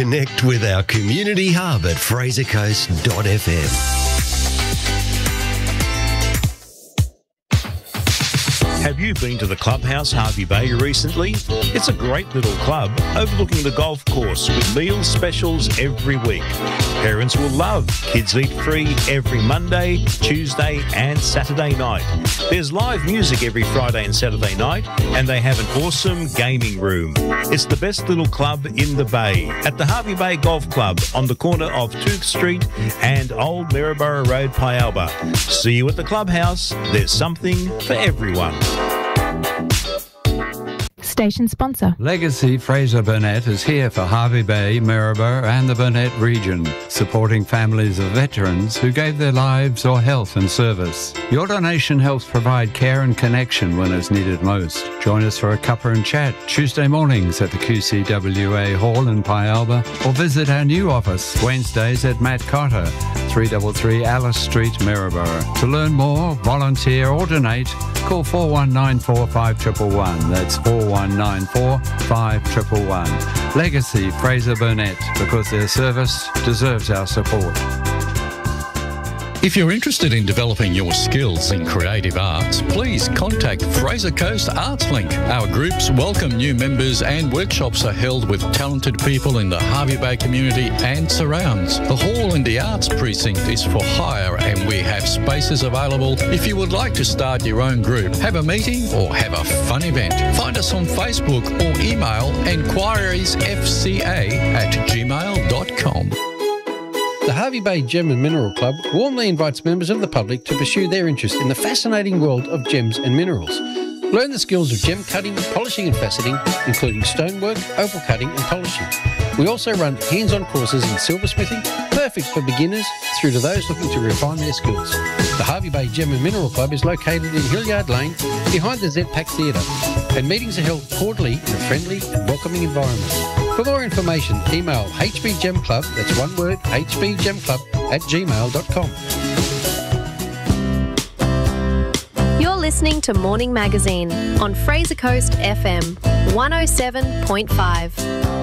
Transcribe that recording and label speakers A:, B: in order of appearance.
A: Connect with our community hub at frasercoast.fm.
B: Have you been to the Clubhouse Hervey Bay recently? It's a great little club overlooking the golf course with meal specials every week. Parents will love kids eat free every Monday, Tuesday and Saturday night. There's live music every Friday and Saturday night, and they have an awesome gaming room. It's the best little club in the Bay at the Hervey Bay Golf Club on the corner of Tooth Street and Old Maryborough Road, Pialba. See you at the Clubhouse. There's something for everyone.
C: Station sponsor.
D: Legacy Fraser Burnett is here for Hervey Bay, Maryborough and the Burnett region, supporting families of veterans who gave their lives or health in service. Your donation helps provide care and connection when it's needed most. Join us for a cuppa and chat Tuesday mornings at the QCWA Hall in Pialba, or visit our new office Wednesdays at Matt Cotter, 333 Alice Street, Maryborough. To learn more, volunteer or donate, call 4194 5111. That's 4194 5111. Legacy Fraser Burnett, because their service deserves our support.
E: If you're interested in developing your skills in creative arts, please contact Fraser Coast Arts Link. Our groups welcome new members and workshops are held with talented people in the Hervey Bay community and surrounds. The hall in the Arts Precinct is for hire and we have spaces available. If you would like to start your own group, have a meeting or have a fun event, find us on Facebook or email enquiriesfca@gmail.com.
F: The Hervey Bay Gem and Mineral Club warmly invites members of the public to pursue their interest in the fascinating world of gems and minerals. Learn the skills of gem cutting, polishing and faceting, including stonework, opal cutting and polishing. We also run hands-on courses in silversmithing, perfect for beginners through to those looking to refine their skills. The Hervey Bay Gem and Mineral Club is located in Hilliard Lane, behind the ZPAC Theatre, and meetings are held quarterly in a friendly and welcoming environment. For more information, email hbgemclub, that's one word, hbgemclub@gmail.com.
G: You're listening to Morning Magazine on Fraser Coast FM 107.5.